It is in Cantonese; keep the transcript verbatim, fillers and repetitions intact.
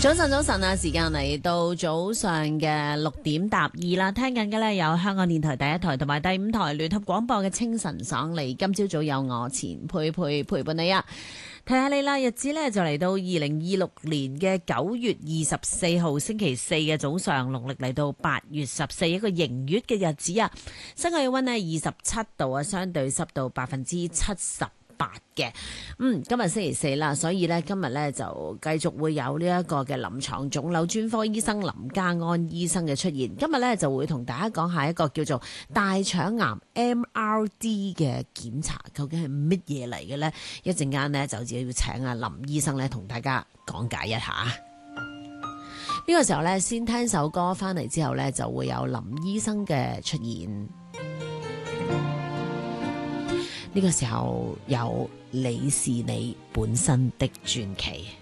早晨，早晨啊！時間嚟到早上嘅六點搭二啦，聽緊嘅呢有香港電台第一台同埋第五台聯合廣播嘅清晨爽利。今朝早有我錢佩佩陪伴你啊！睇下你啦，日子呢就嚟到二零二六年嘅九月二十四號星期四嘅早上，農曆嚟到八月十四一個迎月嘅日子啊！室外氣溫呢二十七度啊，相對濕度百分之七十。八嘅，嗯，今日星期四啦，所以咧今日咧就繼續會有呢一個嘅臨床腫瘤專科醫生林家安醫生嘅出現。今日咧就會同大家講下一個叫做大腸癌 M R D 嘅檢查，究竟係乜嘢嚟嘅呢？一陣間呢，就只要請阿林醫生咧同大家講解一下。呢個時候咧先聽首歌，翻嚟之後咧就會有林醫生嘅出現。呢個時候有你是你本身的傳奇。